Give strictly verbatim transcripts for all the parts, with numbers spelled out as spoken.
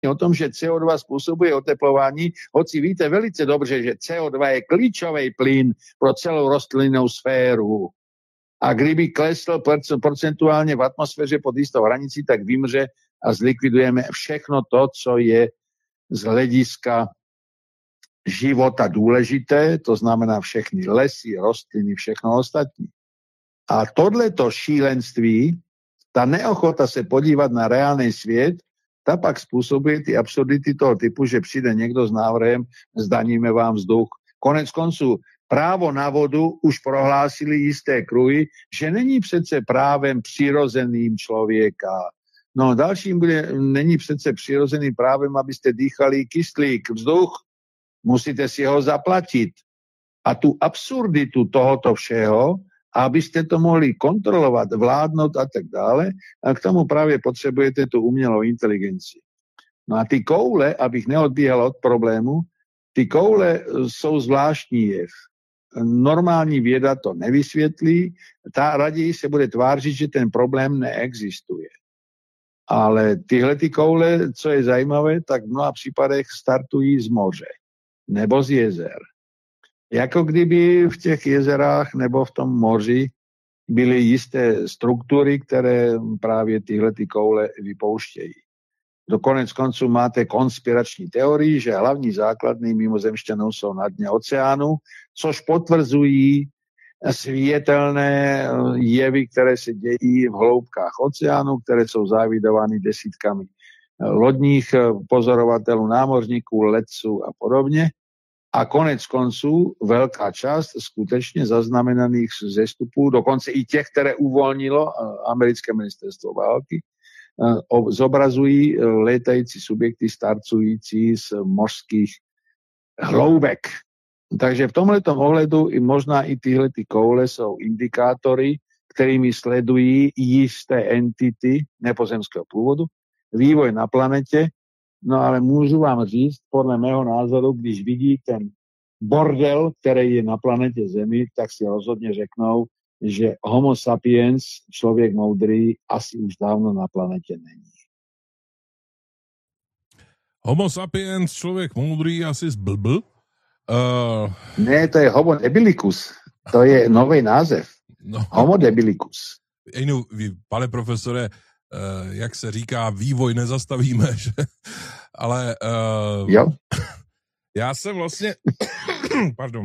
o tom, že C O dva spôsobuje oteplování, hoci víte velice dobře, že C O dva je klíčový plyn pro celou rostlinnou sféru. A kdyby klesl procentuálně v atmosféře pod jistou hranicí, tak vymře a zlikvidujeme všechno to, co je z hlediska života důležité, to znamená všechny lesy, rostliny, všechno ostatní. A tohleto šílenství, ta neochota se podívat na reálný svět, ta pak způsobuje ty absurdity toho typu, že přijde někdo s návrhem, zdaníme vám vzduch. Konec konců, právo na vodu už prohlásili jisté kruhy, že není přece právem přirozeným člověka. No dalším bude, není přece přirozeným právem, abyste dýchali kyslík, vzduch, musíte si ho zaplatit. A tu absurditu tohoto všeho, abyste to mohli kontrolovat, vládnout a tak dále, a k tomu právě potřebujete tu umělou inteligenci. No a ty koule, abych neodbíhal od problému, ty koule jsou zvláštní jev. Normální věda to nevysvětlí, ta raději se bude tvářit, že ten problém neexistuje. Ale tyhle ty koule, co je zajímavé, tak v mnoha případech startují z moře nebo z jezer. Jako kdyby v těch jezerách nebo v tom moři byly jisté struktury, které právě tyhle ty koule vypouštějí. Do konec konců máte konspirační teorii, že hlavní základny mimozemšťanů jsou na dně oceánu, což potvrzují světelné jevy, které se dějí v hloubkách oceánu, které jsou závidovány desítkami lodních pozorovatelů, námořníků, letců a podobně. A konec konců velká část skutečně zaznamenaných zestupů, dokonce i těch, které uvolnilo americké ministerstvo války, zobrazují létající subjekty starcující z mořských hloubek. Takže v tomhletom ohledu i možná i tyhle ty koule jsou indikátory, kterými sledují jisté entity nepozemského původu, vývoj na planetě. No ale můžu vám říct, podle mého názoru, když vidí ten bordel, který je na planetě Zemi, tak si rozhodně řeknou, že homo sapiens, člověk moudrý, asi už dávno na planetě není. Homo sapiens, člověk moudrý, asi zblbl? Uh... Ne, to je homo debilicus. To je nový název. No. Homo debilicus. Ejnu, pane profesore, Uh, jak se říká, vývoj nezastavíme, že? Ale uh, jo. Já jsem vlastně, pardon,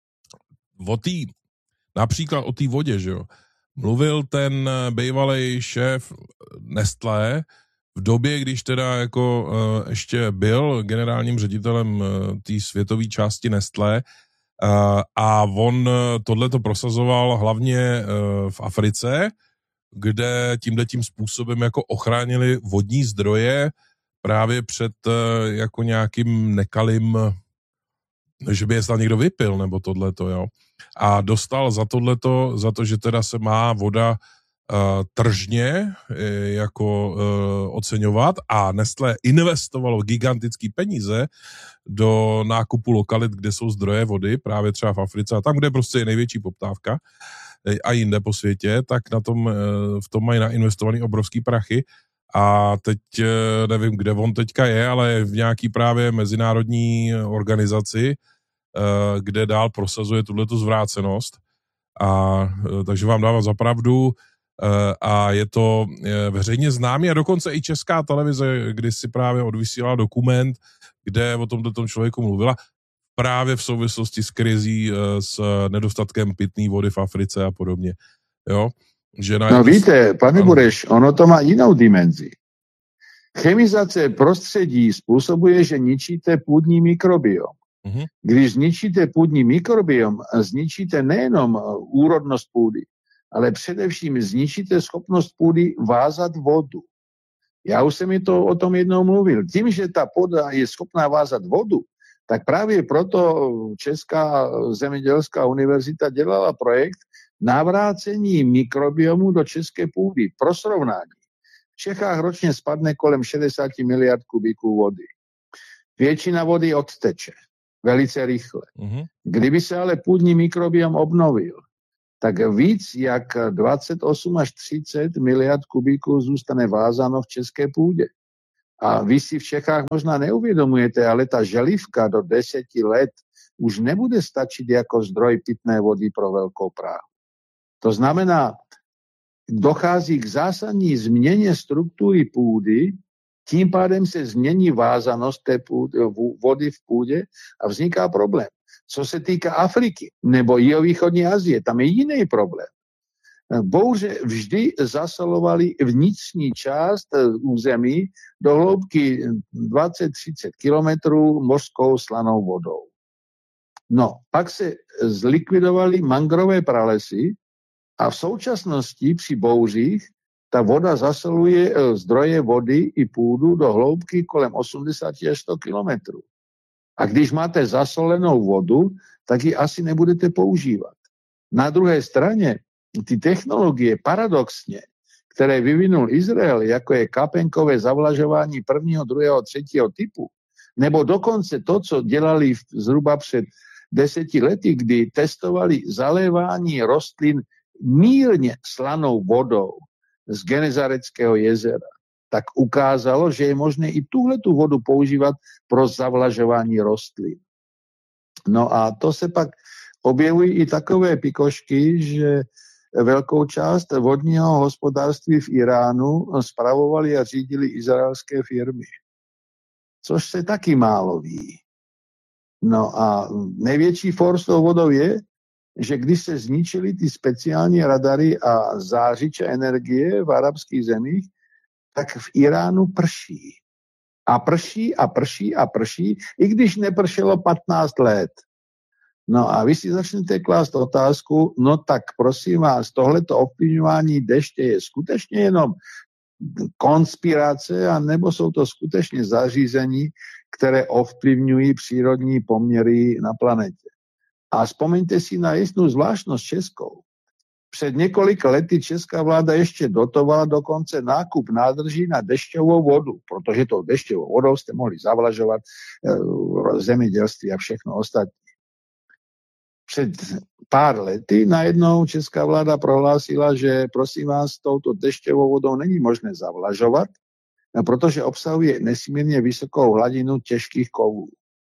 o tý, například o té vodě, že jo, mluvil ten bývalý šéf Nestlé v době, když teda jako uh, ještě byl generálním ředitelem uh, té světové části Nestlé uh, a on tohleto prosazoval hlavně uh, v Africe, kde tímhletím způsobem jako ochránili vodní zdroje právě před jako nějakým nekalým, že by je snad někdo vypil, nebo tohleto, jo. A dostal za tohleto, za to, že teda se má voda uh, tržně uh, jako uh, oceňovat a Nestlé investovalo gigantický peníze do nákupu lokalit, kde jsou zdroje vody, právě třeba v Africe a tam, kde prostě je největší poptávka, a jinde po světě, tak na tom, v tom mají nainvestovaný obrovský prachy a teď nevím, kde on teďka je, ale je v nějaký právě mezinárodní organizaci, kde dál prosazuje tuhletu zvrácenost a takže vám dávám za pravdu a je to veřejně známý a dokonce i Česká televize, kdy si právě odvysílala dokument, kde o tomto tom člověku mluvila, právě v souvislosti s krizí, s nedostatkem pitné vody v Africe a podobně. Jo? Že na no víte, pane Bureš, ono to má jinou dimenzi. Chemizace prostředí způsobuje, že ničíte půdní mikrobiom. Uh-huh. Když zničíte půdní mikrobiom, zničíte nejenom úrodnost půdy, ale především zničíte schopnost půdy vázat vodu. Já už jsem mi to o tom jednou mluvil. Tím, že ta půda je schopná vázat vodu, tak právě proto Česká zemědělská univerzita dělala projekt navrácení mikrobiomu do české půdy. Pro srovnání. V Čechách ročně spadne kolem šedesát miliard kubíků vody. Většina vody odteče velice rychle. Uh-huh. Kdyby se ale půdní mikrobiom obnovil, tak víc jak dvacet osm až třicet miliard kubíků zůstane vázáno v české půdě. A vy si v Čechách možná neuvědomujete, ale ta želivka do deseti let už nebude stačit jako zdroj pitné vody pro Velkou Prahu. To znamená, dochází k zásadní změně struktury půdy, tím pádem se změní vázanost té půdy, vody v půdě a vzniká problém. Co se týká Afriky nebo jihovýchodní Asie, tam je jiný problém. Bouře vždy zasalovaly vnitřní část území do hloubky dvacet třicet kilometrů mořskou slanou vodou. No, pak se zlikvidovaly mangrové pralesy a v současnosti při bouřích ta voda zasoluje zdroje vody i půdu do hloubky kolem osmdesát až sto kilometrů. A když máte zasolenou vodu, tak ji asi nebudete používat. Na druhé straně ty technologie paradoxně, které vyvinul Izrael, jako je kapenkové zavlažování prvního, druhého, třetího typu, nebo dokonce to, co dělali zhruba před deseti lety, kdy testovali zalévání rostlin mírně slanou vodou z Genezareckého jezera, tak ukázalo, že je možné i tuhletu vodu používat pro zavlažování rostlin. No a to se pak objevují i takové pikošky, že velkou část vodního hospodářství v Iránu spravovali a řídili izraelské firmy. Což se taky málo ví. No a největší for s tou vodou je, že když se zničily ty speciální radary a zářiče energie v arabských zemích, tak v Iránu prší. A prší a prší a prší, i když nepršelo patnáct let. No a vy si začnete klást otázku, no tak prosím vás, tohleto ovlivňování deště je skutečně jenom konspirace, anebo jsou to skutečně zařízení, které ovlivňují přírodní poměry na planetě. A vzpomeňte si na jistou zvláštnost českou. Před několika lety česká vláda ještě dotovala dokonce nákup nádrží na dešťovou vodu, protože tou dešťovou vodou jste mohli zavlažovat e, zemědělství a všechno ostatní. Před pár lety najednou česká vláda prohlásila, že prosím vás, touto dešťovou vodou není možné zavlažovat, protože obsahuje nesmírně vysokou hladinu těžkých kovů.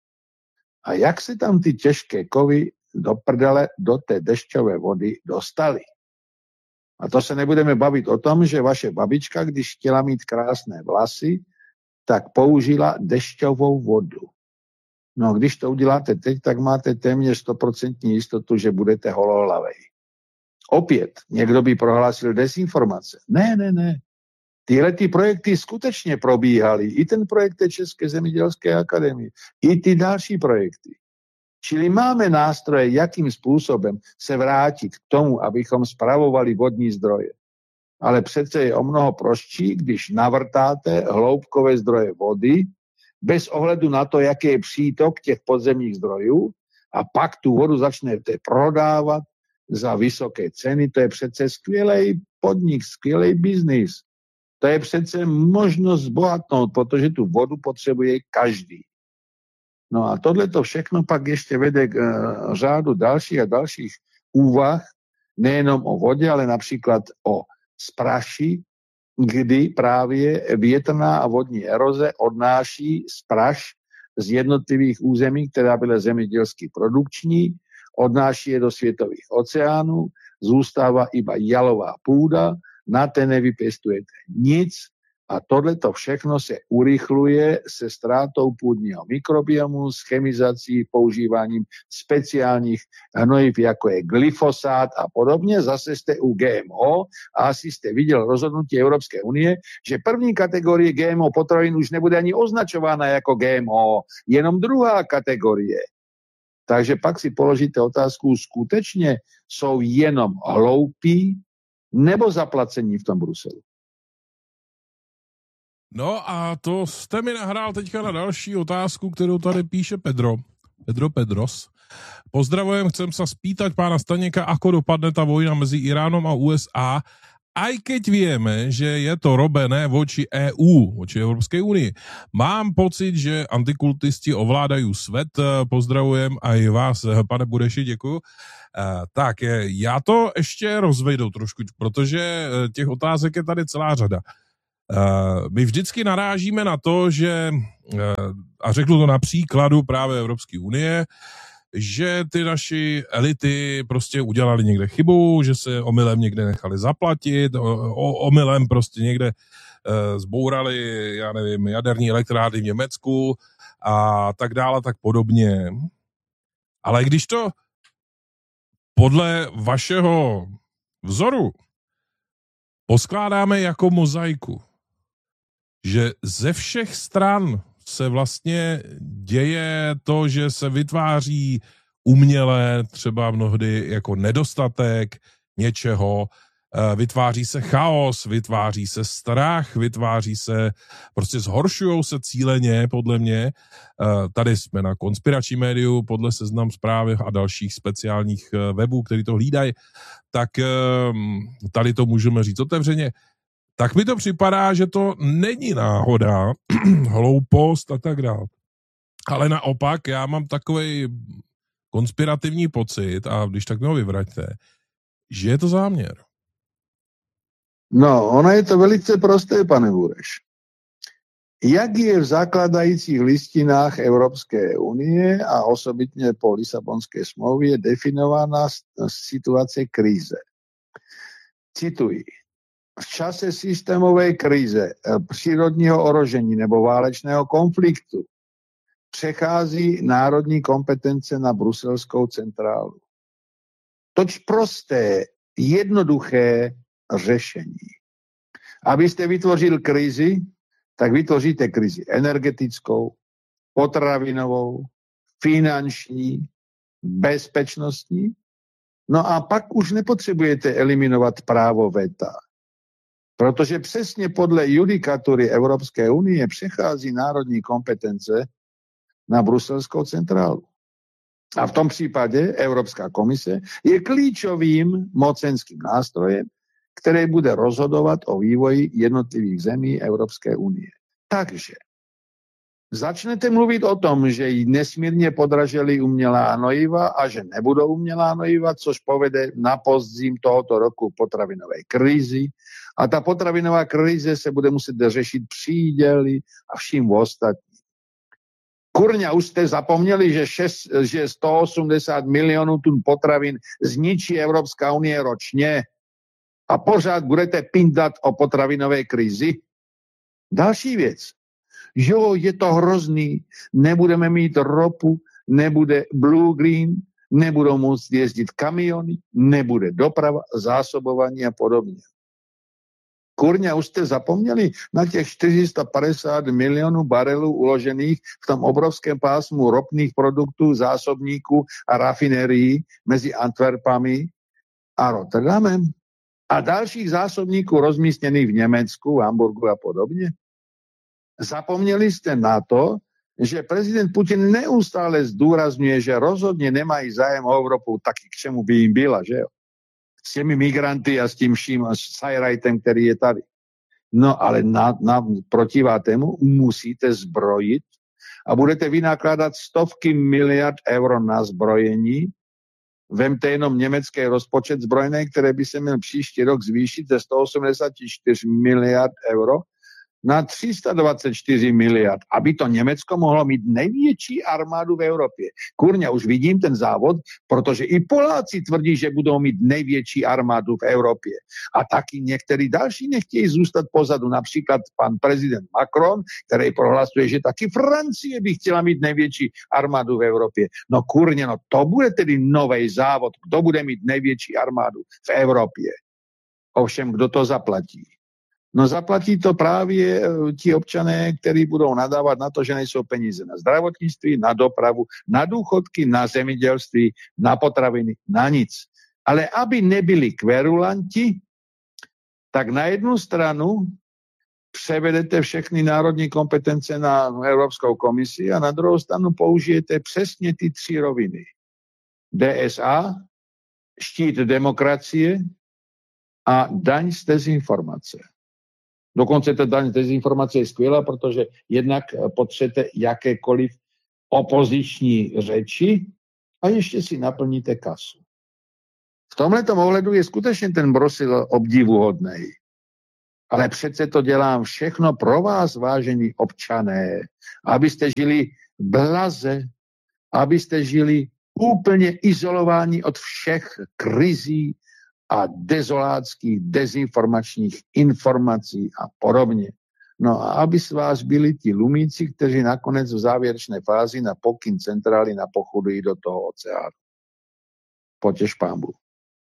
A jak se tam ty těžké kovy do prdele, do té dešťové vody dostaly? A to se nebudeme bavit o tom, že vaše babička, když chtěla mít krásné vlasy, tak použila dešťovou vodu. No, když to uděláte teď, tak máte téměř sto procent jistotu, že budete holohlavej. Opět, někdo by prohlásil dezinformace. Ne, ne, ne. Tyhle ty projekty skutečně probíhaly. I ten projekt České zemědělské akademie, i ty další projekty. Čili máme nástroje, jakým způsobem se vrátit k tomu, abychom spravovali vodní zdroje. Ale přece je o mnoho prostší, když navrtáte hloubkové zdroje vody, bez ohledu na to, jaký je přítok těch podzemních zdrojů, a pak tu vodu začnete prodávat za vysoké ceny. To je přece skvělý podnik, skvělý biznis. To je přece možnost zbohatnout, protože tu vodu potřebuje každý. No a tohleto všechno pak ještě vede k uh, řádu dalších a dalších úvah, nejenom o vodě, ale například o spraši, kdy právě větrná a vodní eroze odnáší spraš z jednotlivých území, která byla zemědělsky produkční, odnáší je do světových oceánů, zůstává iba jalová půda, na té nevypěstujete nic a tohleto všechno se urychluje se ztrátou půdního mikrobiomu, s chemizací, používáním speciálních hnojiv, jako je glyfosát a podobně. Zase jste u G M O a asi jste viděl rozhodnutí Evropské unie, že první kategorie G M O potravin už nebude ani označována jako G M O, jenom druhá kategorie. Takže pak si položíte otázku, skutečně jsou jenom hloupí nebo zaplacení v tom Bruselu? No a to jste mi nahrál teďka na další otázku, kterou tady píše Pedro. Pedro Pedros. Pozdravujem, chcem sa spýtať pána Staněka, ako dopadne ta vojna mezi Iránom a U S A, aj keď vieme, že je to robené voči E U, voči Evropské unii. Mám pocit, že antikultisti ovládají svět. Pozdravujem aj vás, pane Bureši, děkuju. Tak, já to ještě rozvejdu trošku, protože těch otázek je tady celá řada. My vždycky narážíme na to, že, a řeknu to na příkladu právě Evropské unie, že ty naši elity prostě udělali někde chybu, že se omylem někde nechali zaplatit, omylem prostě někde zbourali, já nevím, jaderní elektrárny v Německu a tak dále, tak podobně. Ale když to podle vašeho vzoru poskládáme jako mozaiku, že ze všech stran se vlastně děje to, že se vytváří uměle třeba mnohdy jako nedostatek něčeho, vytváří se chaos, vytváří se strach, vytváří se, prostě zhoršujou se cíleně, podle mě. Tady jsme na konspirační médiu, podle Seznam Zprávy a dalších speciálních webů, který to hlídají, tak tady to můžeme říct otevřeně. Tak mi to připadá, že to není náhoda, hloupost a tak dále. Ale naopak, já mám takovej konspirativní pocit, a když tak mi ho vyvraťte, že je to záměr. No, ono je to velice prosté, pane Bureš. Jak je v zakladajících listinách Európskej únie a osobitne po Lisabonskej smlouvě definovaná situace kríze? Cituji. V čase systémovej kríze, přírodního ohrožení nebo válečného konfliktu přechází národní kompetence na bruselskou centrálu. Toť prosté, jednoduché řešení. Abyste vytvořil krizi, tak vytvoříte krizi energetickou, potravinovou, finanční, bezpečnostní. No a pak už nepotřebujete eliminovat právo veta. Protože přesně podle judikatury Evropské unie přechází národní kompetence na bruselskou centrálu. A v tom případě Evropská komise je klíčovým mocenským nástrojem, který bude rozhodovat o vývoji jednotlivých zemí Evropské unie. Takže začnete mluvit o tom, že jí nesmírně podraželi umělá hnojiva a že nebudou umělá hnojiva, což povede na podzim tohoto roku potravinové krizi. A ta potravinová krize se bude muset řešit příděly a vším ostatním. Kurňa, už jste zapomněli, že, šest, že sto osmdesát milionů tun potravin zničí Evropská unie ročně a pořád budete pindat o potravinové krizi? Další věc. Jo, je to hrozný, nebudeme mít ropu, nebude Blue Green, nebudou moct jezdit kamiony, nebude doprava, zásobování a podobně. Kurňa, už jste zapomněli na těch čtyři sta padesát milionů barelů uložených v tom obrovském pásmu ropných produktů, zásobníků a rafinérií mezi Antwerpami a Rotterdamem? A dalších zásobníků rozmístěných v Německu, Hamburgu a podobně? Zapomněli jste na to, že prezident Putin neustále zdůrazňuje, že rozhodně nemají zájem o Evropu, taky k čemu by jim byla, že jo? S těmi migranty a s tím vším, a s Sajrajtem, který je tady. No ale na, na, protivátému musíte zbrojit a budete vynakládat stovky miliard euro na zbrojení. Vemte jenom německý rozpočet zbrojný, který by se měl příští rok zvýšit ze sto osmdesát čtyři miliard euro na tři sta dvacet čtyři miliard, aby to Německo mohlo mít největší armádu v Evropě. Kurňa, už vidím ten závod, protože i Poláci tvrdí, že budou mít největší armádu v Evropě. A taky některý další nechtějí zůstat pozadu. Například pan prezident Macron, který prohlasuje, že taky Francie by chtěla mít největší armádu v Evropě. No kurňa, no to bude tedy nový závod. Kdo bude mít největší armádu v Evropě? Ovšem, kdo to zaplatí? No zaplatí to právě ti občané, kteří budou nadávat na to, že nejsou peníze na zdravotnictví, na dopravu, na důchodky, na zemědělství, na potraviny, na nic. Ale aby nebyli kverulanti, tak na jednu stranu převedete všechny národní kompetence na Evropskou komisi a na druhou stranu použijete přesně ty tři roviny. D S A, štít demokracie a daň z dezinformace. Dokonce ta daň z dezinformace je skvělá, protože jednak potřebujete jakékoliv opoziční řeči a ještě si naplníte kasu. V tomhletom ohledu je skutečně ten Brusel obdivuhodný. Ale přece to dělám všechno pro vás, vážení občané, abyste žili blaze, abyste žili úplně izolováni od všech krizí a dezolátských, dezinformačních informací a podobně. No a aby z vás byli ti lumíci, kteří nakonec v závěrečné fázi na pokyn centrály napochodují do toho oceánu. Potěš pán Bůh.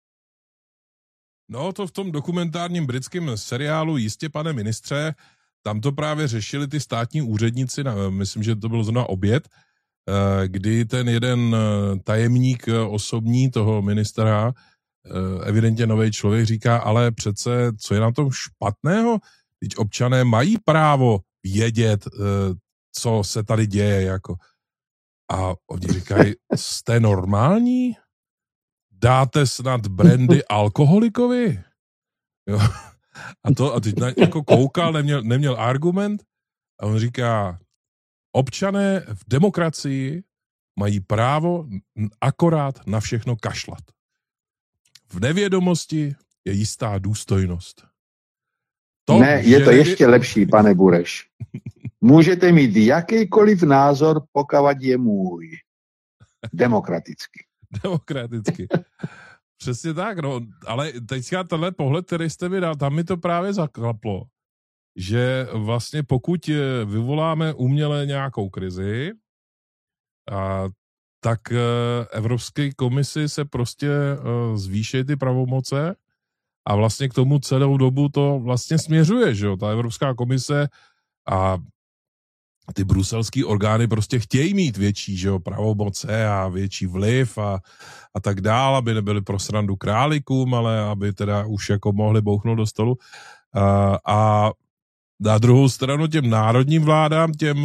No to v tom dokumentárním britském seriálu Jistě, pane ministře, tam to právě řešili ty státní úředníci, myslím, že to bylo zrovna Oběd, kdy ten jeden tajemník osobní toho ministra, evidentně nový člověk, říká, ale přece, co je na tom špatného? Teď občané mají právo vědět, co se tady děje. Jako. A oni říkají, jste normální? Dáte snad brandy alkoholikovi? Jo. A to, a teď na, jako koukal, neměl, neměl argument a on říká, občané v demokracii mají právo akorát na všechno kašlat. V nevědomosti je jistá důstojnost. To, ne, je to nevě... ještě lepší, pane Bureš. Můžete mít jakýkoliv názor, pokud je můj. Demokraticky. Demokraticky. Přesně tak, no, ale teďka tenhle pohled, který jste mi dal, tam mi to právě zaklaplo, že vlastně pokud vyvoláme uměle nějakou krizi, a, tak Evropské komisi se prostě zvýší ty pravomoce a vlastně k tomu celou dobu to vlastně směřuje, že jo, ta Evropská komise a ty bruselský orgány prostě chtějí mít větší, že jo, pravomoce a větší vliv a, a tak dál, aby nebyli pro srandu králíkům, ale aby teda už jako mohli bouchnout do stolu. A, a na druhou stranu těm národním vládám, těm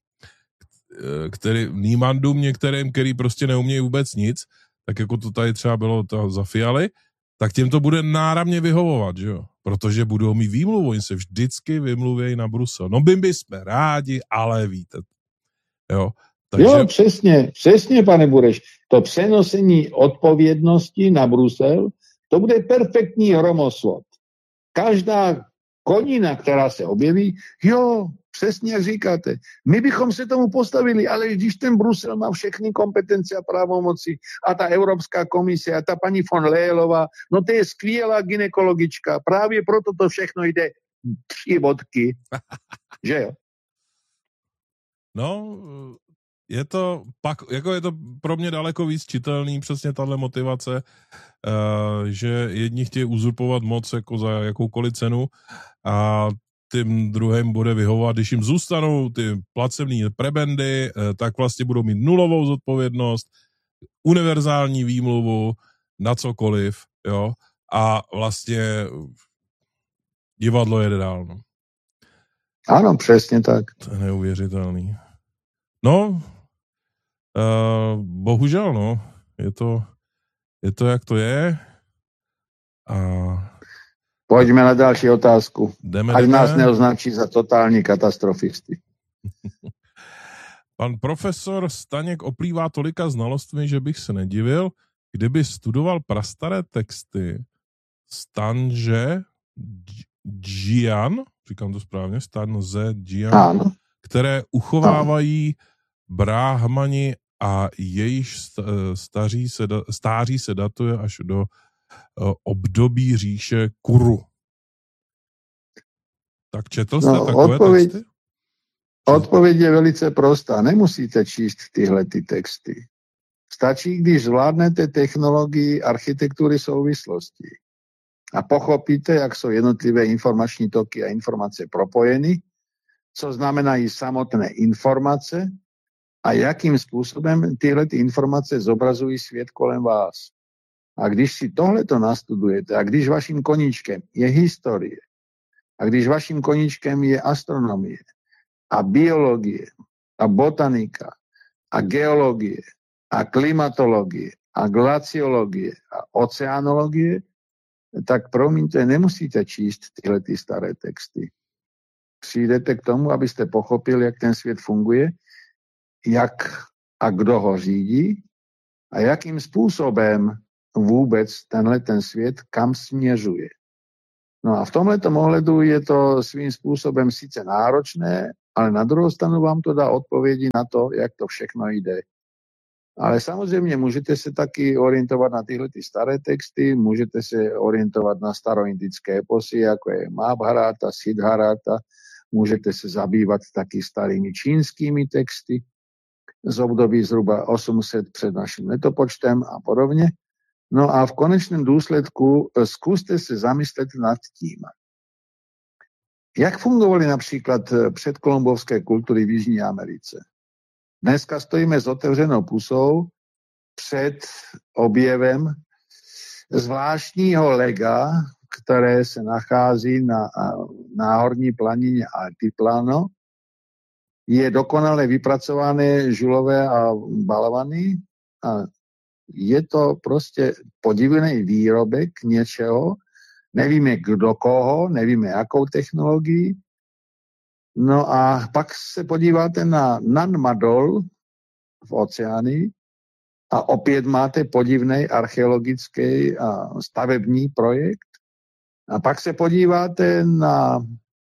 který, nímandům některým, který prostě neumějí vůbec nic, tak jako to tady třeba bylo to za Fialy, tak těm to bude náramně vyhovovat, že jo? Protože budou mít výmluvu, oni se vždycky vymluvějí na Brusel. No my bychom rádi, ale víte. Jo, takže... jo přesně, přesně, pane Bureš. To přenosení odpovědnosti na Brusel, to bude perfektní hromoslot. Každá konina, která se objeví, jo, přesně jak říkáte, my bychom se tomu postavili, ale když ten Brusel má všechny kompetence a právomoci a ta Evropská komise a ta paní von Leyelová, no to je skvělá gynekologička, právě proto to všechno jde tři bodky, že jo? No, je to pak, jako je to pro mě daleko víc čitelný, přesně tahle motivace, uh, že jedni chtějí uzurpovat moc jako za jakoukoliv cenu a tím druhým bude vyhovovat, když jim zůstanou ty placební prebendy, tak vlastně budou mít nulovou zodpovědnost, univerzální výmluvu na cokoliv, jo, a vlastně divadlo jede dál, no. Ano, přesně tak. To je neuvěřitelný. No, uh, bohužel, no, je to, je to, jak to je. A... Pojďme na další otázku. Jdeme, Ať jdeme. nás neoznačí za totální katastrofisty. Pan profesor Staněk oplývá tolika znalostmi, že bych se nedivil, kdyby studoval prastaré texty Stanže Jian, říkám to správně, Stanze Jian, které uchovávají bráhmani a jejich staří se, stáří se datuje až do období říše Kuru. Tak četl jste no, takové odpověď, texty? Odpověď je velice prostá. Nemusíte číst tyhle ty texty. Stačí, když zvládnete technologii architektury souvislosti a pochopíte, jak jsou jednotlivé informační toky a informace propojeny, co znamenají samotné informace a jakým způsobem tyhle ty informace zobrazují svět kolem vás. A když si tohleto nastudujete a když vaším koníčkem je historie a když vaším koníčkem je astronomie a biologie a botanika a geologie a klimatologie a glaciologie a oceanologie, tak promiňte, nemusíte číst tyhle ty staré texty. Přijdete k tomu, abyste pochopili, jak ten svět funguje, jak a kdo ho řídí a jakým způsobem vůbec tenhle ten svět kam směřuje. No a v tomhletom ohledu je to svým způsobem sice náročné, ale na druhou stranu vám to dá odpovědi na to, jak to všechno jde. Ale samozřejmě můžete se taky orientovat na tyhle ty staré texty, můžete se orientovat na staroindické eposy, jako je Mahabharata, Siddharata, můžete se zabývat taky starými čínskými texty z období zhruba osm set před naším letopočtem a podobně. No a v konečném důsledku zkuste se zamyslet nad tím, jak fungovaly například předkolumbovské kultury v Jižní Americe. Dneska stojíme s otevřenou pusou před objevem zvláštního lega, které se nachází na náhorní planině Altiplano. Je dokonale vypracované žulové a balvany a je to prostě podivný výrobek něčeho, nevíme kdo koho, nevíme jakou technologii. No a pak se podíváte na Nanmadol v oceáni a opět máte podivný archeologický a stavební projekt. A pak se podíváte na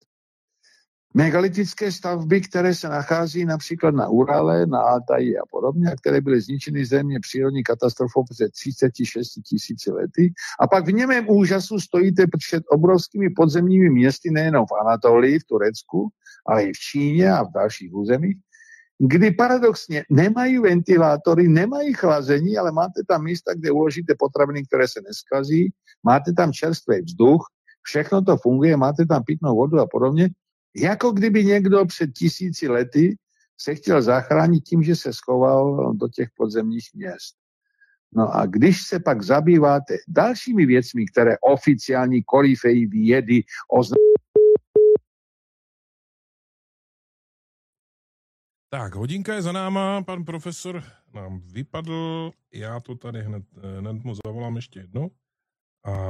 megalitické stavby, které se nachází například na Urale, na Altaji a podobně, a které byly zničeny země přírodní katastrofou před třicet šest tisíci lety. A pak v němém úžasu stojíte před obrovskými podzemními městy, nejenom v Anatolii, v Turecku, ale i v Číně a v dalších územích, kdy paradoxně nemají ventilátory, nemají chlazení, ale máte tam místa, kde uložíte potraviny, které se neskazí, máte tam čerstvý vzduch, všechno to funguje, máte tam pitnou vodu a podobně. Jako kdyby někdo před tisíci lety se chtěl zachránit tím, že se schoval do těch podzemních měst. No a když se pak zabýváte dalšími věcmi, které oficiální koryfeji vědy označují. Tak, hodinka je za náma, pan profesor nám vypadl, já to tady hned, hned mu zavolám ještě jednou. A...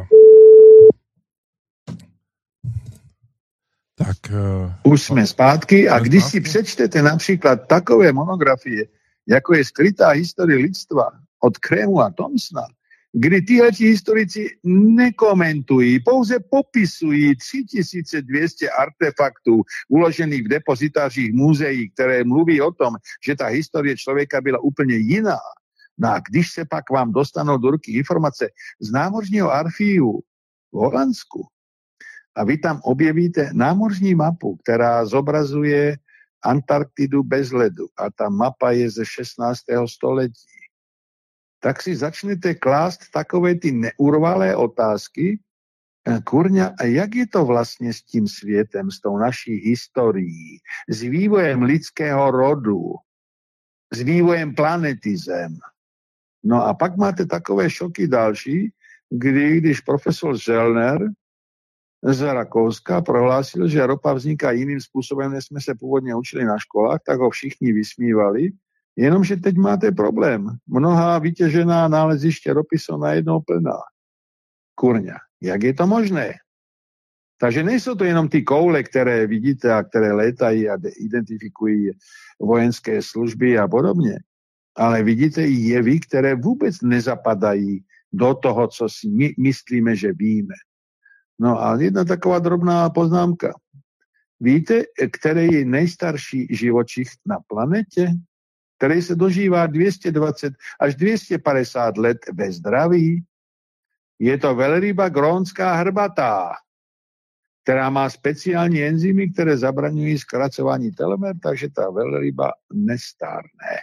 Tak, uh, už jsme zpátky a když si přečtete například takové monografie, jako je Skrytá historie lidstva od Krému a Thomsona, kdy tihleti historici nekomentují, pouze popisují tři tisíce dvě stě artefaktů uložených v depozitářích muzeí, které mluví o tom, že ta historie člověka byla úplně jiná. No a když se pak vám dostanou do ruky informace z námořního archivu v Holandsku, a vy tam objevíte námořní mapu, která zobrazuje Antarktidu bez ledu. A ta mapa je ze šestnáctého století. Tak si začnete klást takové ty neurvalé otázky. Kurňa, a jak je to vlastně s tím světem, s tou naší historií, s vývojem lidského rodu, s vývojem planety Zem? No a pak máte takové šoky další, kdy, když profesor Zellner z Rakouska prohlásil, že ropa vzniká jiným způsobem, než jsme se původně učili na školách, tak ho všichni vysmívali. Jenomže teď máte problém. Mnohá vytěžená náleziště ropy jsou najednou plná. Kurňa, jak je to možné? Takže nejsou to jenom ty koule, které vidíte a které létají a identifikují vojenské služby a podobně, ale vidíte i jevy, které vůbec nezapadají do toho, co si my myslíme, že víme. No a jedna taková drobná poznámka. Víte, který je nejstarší živočich na planetě, který se dožívá dvě stě dvacet až dvě stě padesát let ve zdraví? Je to velryba grónská hrbatá, která má speciální enzymy, které zabraňují zkracování telomer, takže ta velryba nestárne.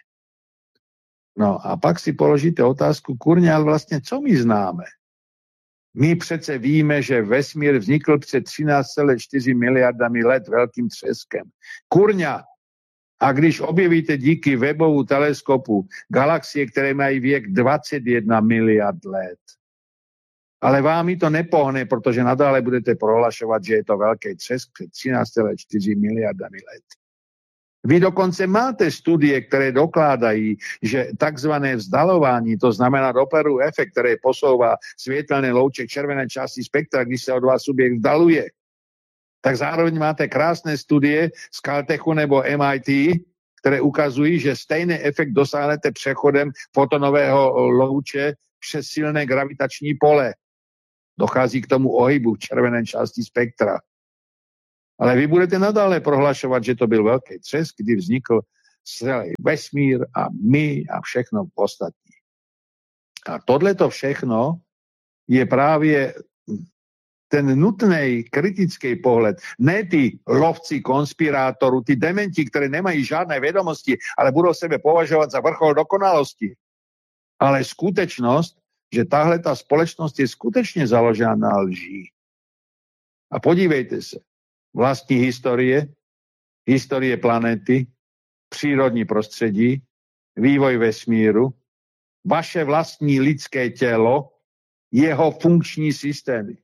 No a pak si položíte otázku, kurňa, ale vlastně co my známe? My přece víme, že vesmír vznikl před třináct celá čtyři miliardami let velkým třeskem. Kurňa, a když objevíte díky Webbovu teleskopu galaxie, které mají věk dvacet jedna miliard let, ale vám to nepohne, protože nadále budete prohlašovat, že je to velký třesk před třináct celá čtyři miliardami let. Vy dokonce máte studie, které dokládají, že takzvané vzdalování, to znamená Dopplerův efekt, který posouvá světelné louče červené části spektra, když se od vás subjekt vzdaluje, tak zároveň máte krásné studie z Caltechu nebo M I T, které ukazují, že stejný efekt dosáhnete přechodem fotonového louče přes silné gravitační pole. Dochází k tomu ohybu v červené části spektra. Ale vy budete nadále prohlašovat, že to byl velký třesk, kdy vznikl celý vesmír a my a všechno ostatní. A tohleto všechno je právě ten nutný kritický pohled. Ne ty lovci konspirátorů, ty dementi, které nemají žádné vědomosti, ale budou sebe považovat za vrchol dokonalosti. Ale skutečnost, že tahle ta společnost je skutečně založena na lží. A podívejte se. Vlastní historie, historie planety, přírodní prostředí, vývoj vesmíru, vaše vlastní lidské tělo, jeho funkční systémy.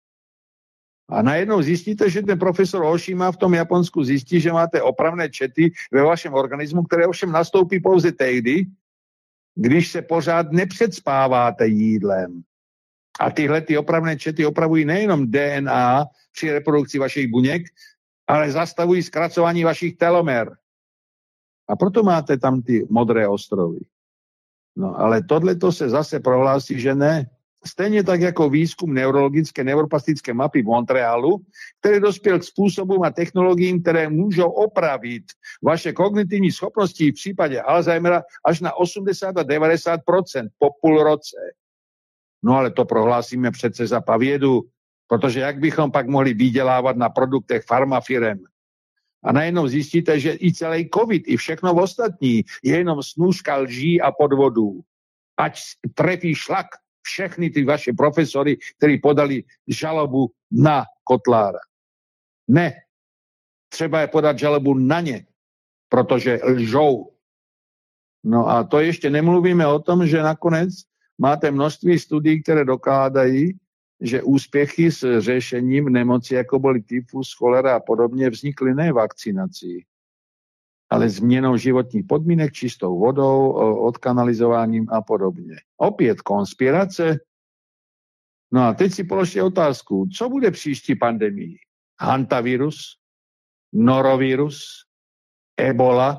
A najednou zjistíte, že ten profesor Oshima v tom Japonsku zjistí, že máte opravné čety ve vašem organismu, které ovšem nastoupí pouze tehdy, když se pořád nepředspáváte jídlem. A tyhle ty opravné čety opravují nejenom D N A při reprodukci vašich buněk, ale zastavují zkracování vašich telomer. A proto máte tam ty modré ostrovy. No ale tohleto se zase prohlásí, že ne. Stejně tak jako výzkum neurologické neuroplastické mapy v Montrealu, který dospěl k způsobům a technologiím, které můžou opravit vaše kognitivní schopnosti v případě Alzheimera až na osmdesát a devadesát procent po půl roce. No ale to prohlásíme přece za pavědu, protože jak bychom pak mohli vydělávat na produktech farmafirem. A najednou zjistíte, že i celý covid, i všechno ostatní je jenom snůška lží a podvodů. Ať trefí šlak všechny ty vaše profesory, kteří podali žalobu na Kotlára. Ne. Třeba je podat žalobu na ně, protože lžou. No a to ještě nemluvíme o tom, že nakonec máte množství studií, které dokládají, že úspěchy s řešením nemocí, jako byly tyfus, cholera a podobně, vznikly ne vakcinací, ale změnou životních podmínek, čistou vodou, odkanalizováním a podobně. Opět konspirace. No a teď si položte otázku, co bude příští pandemii? Hantavirus, norovirus, ebola,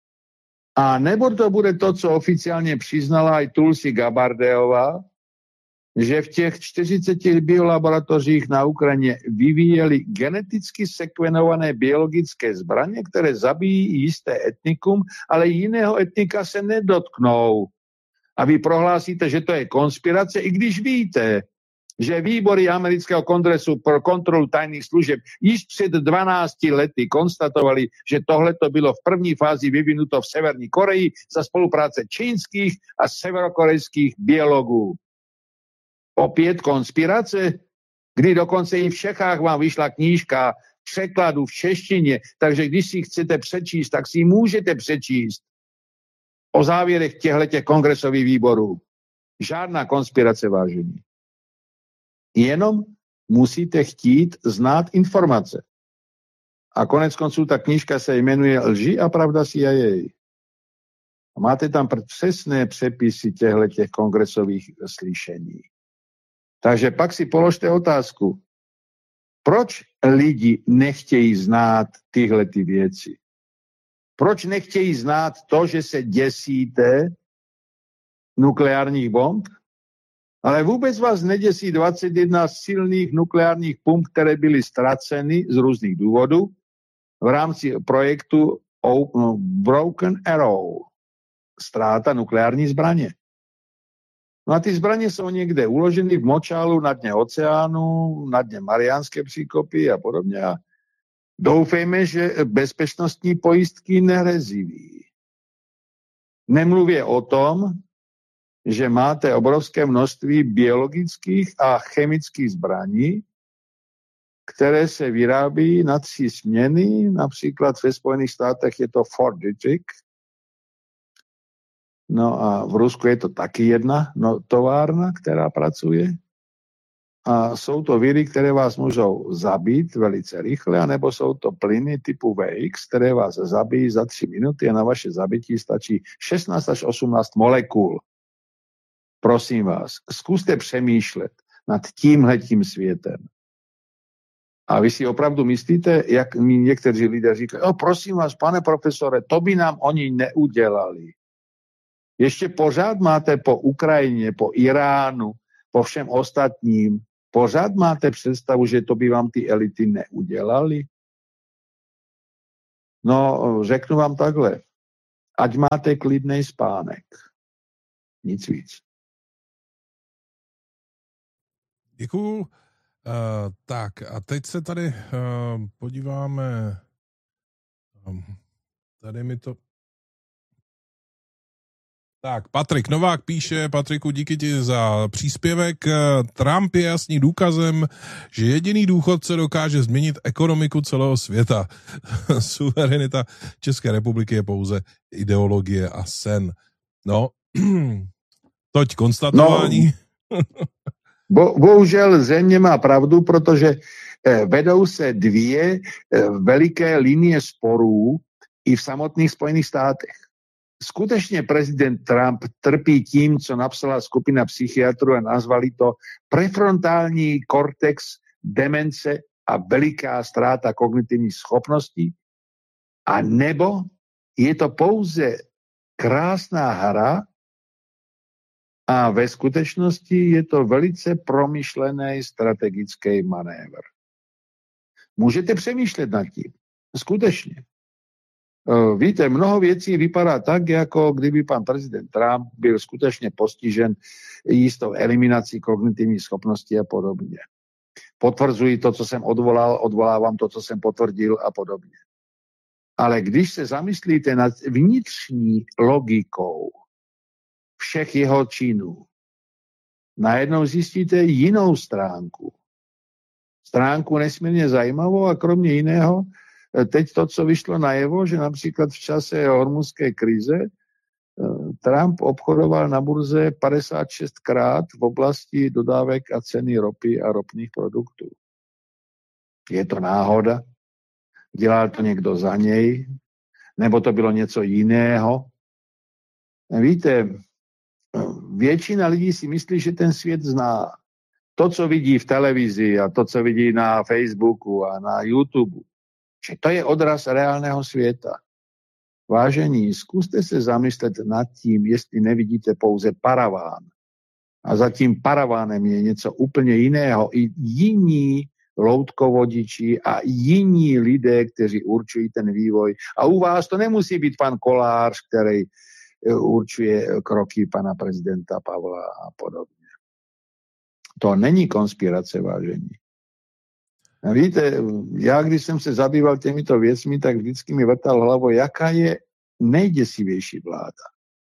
a nebo to bude to, co oficiálně přiznala i Tulsi Gabbardová, že v těch čtyřiceti biolaboratořích na Ukrajině vyvíjeli geneticky sekvenované biologické zbraně, které zabijí jisté etnikum, ale jiného etnika se nedotknou. A vy prohlásíte, že to je konspirace, i když víte, že výbory amerického kongresu pro kontrolu tajných služeb již před dvanácti lety konstatovali, že tohle to bylo v první fázi vyvinuto v Severní Koreji za spolupráce čínských a severokorejských biologů. Opět konspirace, kdy dokonce i v Čechách vám vyšla knížka překladu v češtině, takže když si chcete přečíst, tak si můžete přečíst o závěrech těchto kongresových výborů. Žádná konspirace, vážení. Jenom musíte chtít znát informace. A konec konců ta knížka se jmenuje Lži a pravda C I A. A máte tam přesné přepisy těchto kongresových slyšení. Takže pak si položte otázku, proč lidi nechtějí znát tyhle ty věci? Proč nechtějí znát to, že se děsíte nukleárních bomb? Ale vůbec vás neděsí dvacet jedna silných nukleárních pump, které byly ztraceny z různých důvodů v rámci projektu Broken Arrow, ztráta nukleární zbraně. No a ty zbraně jsou někde uloženy v močálu na dně oceánu, na dně Mariánské příkopy a podobně. A doufejme, že bezpečnostní pojistky nehrezivý. Nemluvě o tom, že máte obrovské množství biologických a chemických zbraní, které se vyrábí na tři směny, například ve Spojených státech je to Fort Detrick, no a v Rusku je to taky jedna no, továrna, která pracuje. A jsou to viry, které vás můžou zabít velice rychle, anebo jsou to plyny typu V X, které vás zabijí za tři minuty a na vaše zabití stačí šestnáct až osmnáct molekul. Prosím vás, zkuste přemýšlet nad tímhletím světem. A vy si opravdu myslíte, jak mi někteří lidé říkají, o prosím vás, pane profesore, to by nám oni neudělali. Ještě pořád máte po Ukrajině, po Iránu, po všem ostatním, Pořád máte představu, že to by vám ty elity neudělali? No, řeknu vám takhle. Ať máte klidnej spánek. Nic víc. Děkuju. Uh, tak a teď se tady uh, podíváme. Um, tady mi to... Tak, Patrik Novák píše, Patriku, díky ti za příspěvek. Trump je jasný důkazem, že jediný důchodce dokáže změnit ekonomiku celého světa. Suverenita České republiky je pouze ideologie a sen. No, toť konstatování. No, bo, bohužel země má pravdu, protože eh, vedou se dvě eh, veliké linie sporů i v samotných Spojených státech. Skutečně prezident Trump trpí tím, co napsala skupina psychiatrů a nazvali to prefrontální kortex demence a veliká ztráta kognitivních schopností, a nebo je to pouze krásná hra a ve skutečnosti je to velice promyšlený strategický manévr. Můžete přemýšlet nad tím. Skutečně. Víte, mnoho věcí vypadá tak, jako kdyby pan prezident Trump byl skutečně postižen jistou eliminací kognitivní schopnosti a podobně. Potvrzuji to, co jsem odvolal, odvolávám to, co jsem potvrdil a podobně. Ale když se zamyslíte nad vnitřní logikou všech jeho činů, najednou zjistíte jinou stránku. Stránku nesmírně zajímavou a kromě jiného teď to, co vyšlo najevo, že například v čase hormuzské krize Trump obchodoval na burze padesát šest krát v oblasti dodávek a ceny ropy a ropných produktů. Je to náhoda? Dělal to někdo za něj? Nebo to bylo něco jiného? Víte, většina lidí si myslí, že ten svět zná. To, co vidí v televizi a to, co vidí na Facebooku a na YouTube, že to je odraz reálného světa. Vážení, zkuste se zamyslet nad tím, jestli nevidíte pouze paraván. A za tím paravánem je něco úplně jiného. I jiní loutkovodiči a jiní lidé, kteří určují ten vývoj. A u vás to nemusí být pan Kolář, který určuje kroky pana prezidenta Pavla a podobně. To není konspirace, vážení. A víte, já když jsem se zabýval těmito věcmi, tak vždycky mi vrtal hlavou, jaká je nejděsivější vláda.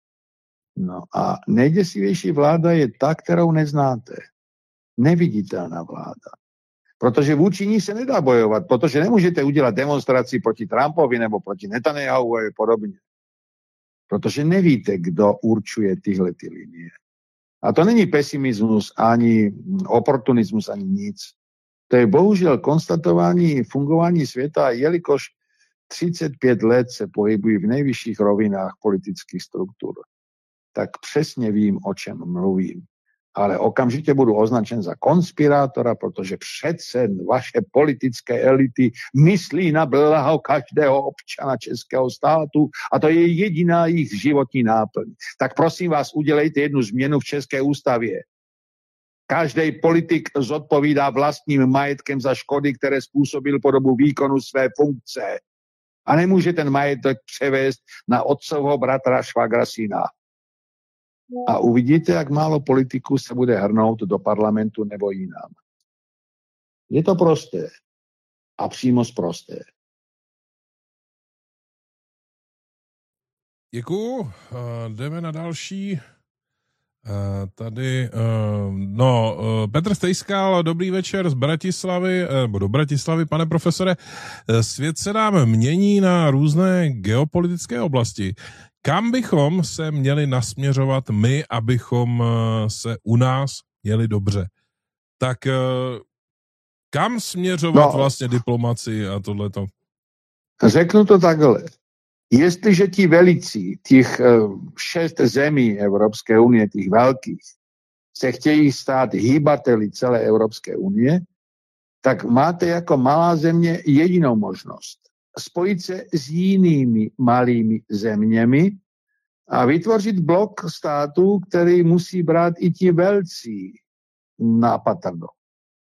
No a nejděsivější vláda je ta, kterou neznáte. Neviditelná vláda. Protože vůči ní se nedá bojovat, protože nemůžete udělat demonstraci proti Trumpovi nebo proti Netanyahu a podobně. Protože nevíte, kdo určuje tyhle ty linie. A to není pesimismus, ani oportunismus, ani nic. To je bohužel konstatování fungování světa, jelikož třicet pět let se pohybují v nejvyšších rovinách politických struktur. Tak přesně vím, o čem mluvím. Ale okamžitě budu označen za konspirátora, protože přece vaše politické elity myslí na blaho každého občana českého státu a to je jediná jejich životní náplň. Tak prosím vás, udělejte jednu změnu v České ústavě. Každý politik zodpovídá vlastním majetkem za škody, které způsobil po dobu výkonu své funkce. A nemůže ten majetek převést na otcovho bratra švagra syna. A uvidíte, jak málo politiků se bude hrnout do parlamentu nebo jinam. Je to prosté. A přímo sprosté. Děkuju. Uh, jdeme na další. Uh, tady, uh, no, uh, Petr Stejskal, dobrý večer z Bratislavy, nebo do Bratislavy, pane profesore. Svět se nám mění na různé geopolitické oblasti. Kam bychom se měli nasměřovat my, abychom se u nás měli dobře? Tak kam směřovat no, vlastně diplomacii a tohleto? Řeknu to takhle. Jestliže ti velicí, těch šest zemí Evropské unie, těch velkých, se chtějí stát hýbateli celé Evropské unie, tak máte jako malá země jedinou možnost. Spojit se s jinými malými zeměmi a vytvořit blok států, který musí brát i ti velcí na patrno.